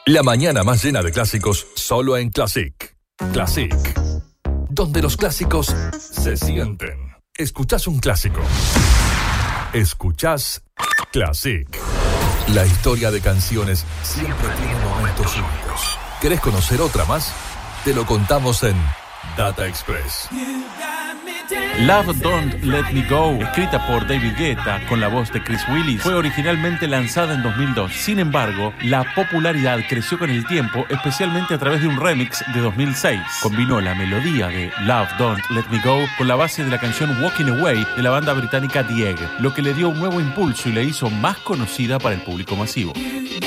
La mañana más llena de clásicos, solo en Classic. Classic, donde los clásicos se sienten. Escuchás un clásico. Escuchás Classic. La historia de canciones siempre tiene momentos únicos. ¿Querés conocer otra más? Te lo contamos en Data Express. Love Don't Let Me Go, escrita por David Guetta con la voz de Chris Willis, fue originalmente lanzada en 2002. Sin embargo, la popularidad creció con el tiempo, especialmente a través de un remix de 2006. Combinó la melodía de Love Don't Let Me Go con la base de la canción Walking Away de la banda británica The Egg, lo que le dio un nuevo impulso y la hizo más conocida para el público masivo.